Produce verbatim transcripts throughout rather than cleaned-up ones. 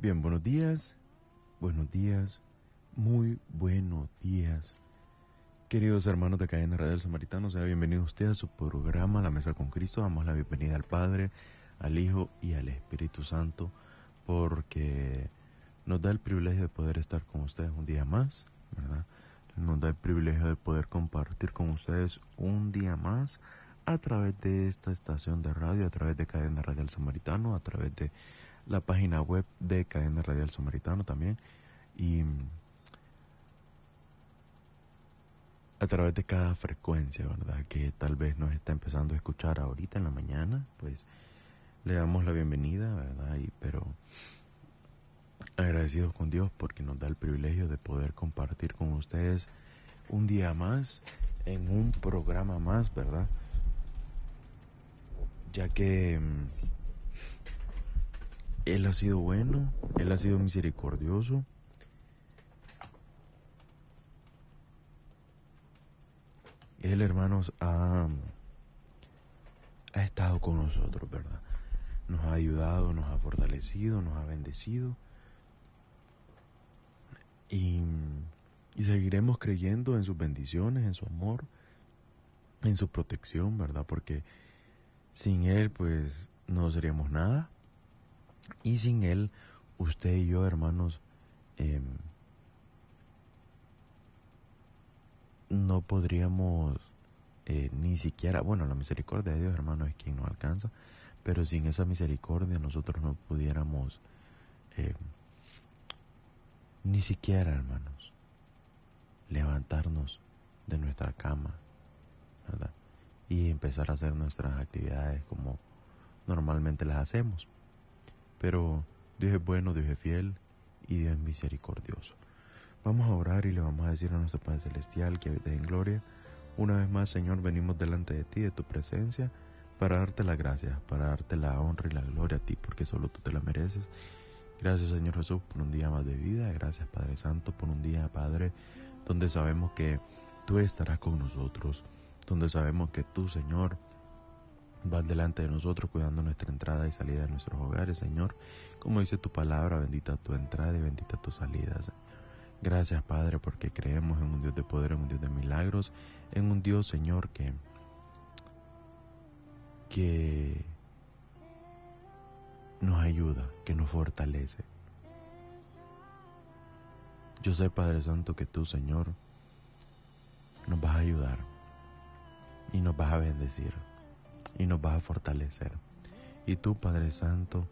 Bien, buenos días, buenos días, muy buenos días. Queridos hermanos de Cadena Radial Samaritano, sea bienvenido usted a su programa La Mesa con Cristo. Damos la bienvenida al Padre, al Hijo y al Espíritu Santo, porque nos da el privilegio de poder estar con ustedes un día más, ¿verdad? Nos da el privilegio de poder compartir con ustedes un día más a través de esta estación de radio, a través de Cadena Radial Samaritano, a través de la página web de Cadena Radial Samaritano también, y a través de cada frecuencia, ¿verdad? Que tal vez nos está empezando a escuchar ahorita en la mañana, pues le damos la bienvenida, ¿verdad? Y, pero agradecidos con Dios porque nos da el privilegio de poder compartir con ustedes un día más, en un programa más, ¿verdad? Ya que um, Él ha sido bueno, Él ha sido misericordioso. Él, hermanos, ha, ha estado con nosotros, ¿verdad? Nos ha ayudado, nos ha fortalecido, nos ha bendecido. Y, y seguiremos creyendo en sus bendiciones, en su amor, en su protección, ¿verdad? Porque sin Él, pues, no seríamos nada. Y sin Él, usted y yo, hermanos, eh, no podríamos eh, ni siquiera, bueno, la misericordia de Dios, hermano, es quien nos alcanza, pero sin esa misericordia nosotros no pudiéramos eh, ni siquiera, hermanos, levantarnos de nuestra cama, ¿verdad? Y empezar a hacer nuestras actividades como normalmente las hacemos. Pero Dios es bueno, Dios es fiel y Dios es misericordioso. Vamos a orar y le vamos a decir a nuestro Padre Celestial que habita en gloria: una vez más, Señor, venimos delante de ti, de tu presencia, para darte la gracia, para darte la honra y la gloria a ti, porque solo tú te la mereces. Gracias, Señor Jesús, por un día más de vida. Gracias, Padre Santo, por un día, Padre, donde sabemos que tú estarás con nosotros, donde sabemos que tú, Señor, vas delante de nosotros cuidando nuestra entrada y salida de nuestros hogares, Señor. Como dice tu palabra, bendita tu entrada y bendita tu salida, Señor. Gracias, Padre, porque creemos en un Dios de poder, en un Dios de milagros, en un Dios, Señor, que, que nos ayuda, que nos fortalece. Yo sé, Padre Santo, que tú, Señor, nos vas a ayudar y nos vas a bendecir y nos vas a fortalecer. Y tú, Padre Santo,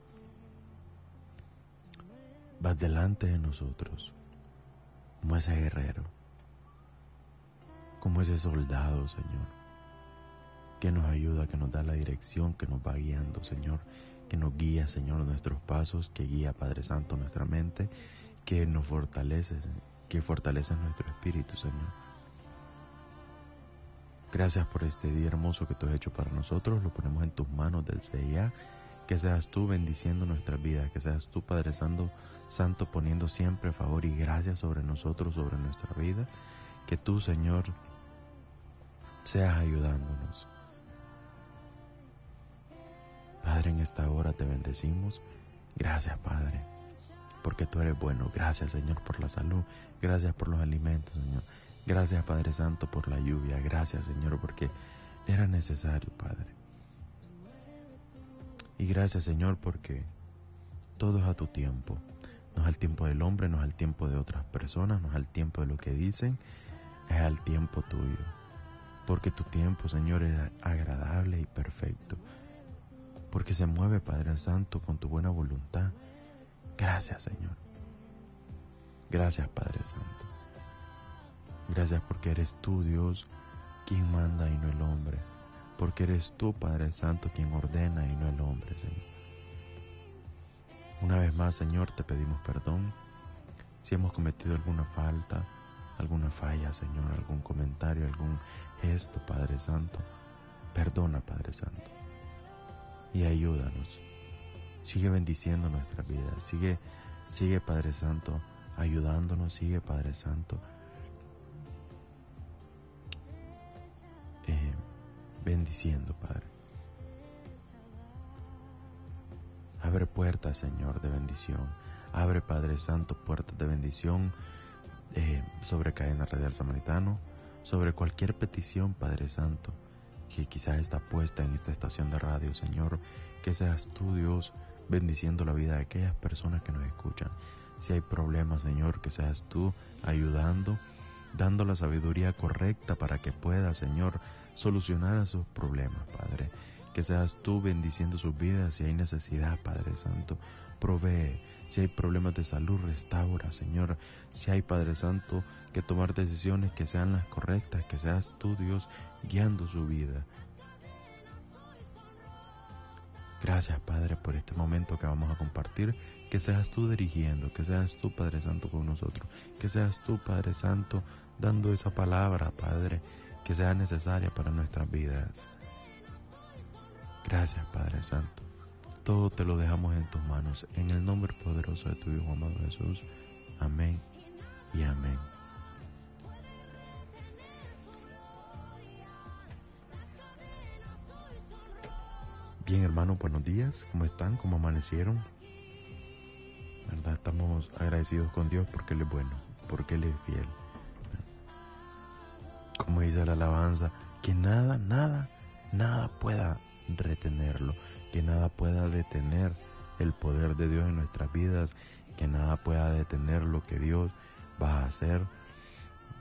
vas delante de nosotros como ese guerrero, como ese soldado, Señor, que nos ayuda, que nos da la dirección, que nos va guiando, Señor, que nos guía, Señor, nuestros pasos, que guía, Padre Santo, nuestra mente, que nos fortalece, que fortalece nuestro espíritu, Señor. Gracias por este día hermoso que tú has hecho para nosotros. Lo ponemos en tus manos del C I A. Que seas tú bendiciendo nuestras vidas, que seas tú, Padre Santo, Santo, poniendo siempre favor y gracia sobre nosotros, sobre nuestra vida. Que tú, Señor, seas ayudándonos. Padre, en esta hora te bendecimos. Gracias, Padre, porque tú eres bueno. Gracias, Señor, por la salud. Gracias por los alimentos, Señor. Gracias, Padre Santo, por la lluvia. Gracias, Señor, porque era necesario, Padre. Y gracias, Señor, porque todo es a tu tiempo. No es al tiempo del hombre, no es al tiempo de otras personas, no es al tiempo de lo que dicen, es al tiempo tuyo. Porque tu tiempo, Señor, es agradable y perfecto. Porque se mueve, Padre Santo, con tu buena voluntad. Gracias, Señor. Gracias, Padre Santo. Gracias porque eres tú, Dios, quien manda y no el hombre. Porque eres tú, Padre Santo, quien ordena y no el hombre, Señor. Una vez más, Señor, te pedimos perdón si hemos cometido alguna falta, alguna falla, Señor, algún comentario, algún gesto, Padre Santo. Perdona, Padre Santo, y ayúdanos. Sigue bendiciendo nuestras vidas. Sigue, sigue, Padre Santo, ayudándonos. Sigue, Padre Santo, eh, bendiciendo, Padre. Abre puertas, Señor, de bendición. Abre, Padre Santo, puertas de bendición eh, sobre Cadena Radial Samaritano, sobre cualquier petición, Padre Santo, que quizás está puesta en esta estación de radio, Señor. Que seas tú, Dios, bendiciendo la vida de aquellas personas que nos escuchan. Si hay problemas, Señor, que seas tú ayudando, dando la sabiduría correcta para que pueda, Señor, solucionar esos problemas, Padre. Que seas tú bendiciendo sus vidas. Si hay necesidad, Padre Santo, provee. Si hay problemas de salud, restaura, Señor. Si hay, Padre Santo, que tomar decisiones que sean las correctas, que seas tú, Dios, guiando su vida. Gracias, Padre, por este momento que vamos a compartir. Que seas tú dirigiendo, que seas tú, Padre Santo, con nosotros. Que seas tú, Padre Santo, dando esa palabra, Padre, que sea necesaria para nuestras vidas. Gracias, Padre Santo. Todo te lo dejamos en tus manos, en el nombre poderoso de tu Hijo amado Jesús. Amén y amén. Bien, hermanos, buenos días. ¿Cómo están? ¿Cómo amanecieron? ¿Verdad? Estamos agradecidos con Dios porque Él es bueno, porque Él es fiel. Como dice la alabanza, que nada, nada, nada pueda retenerlo, que nada pueda detener el poder de Dios en nuestras vidas, que nada pueda detener lo que Dios va a hacer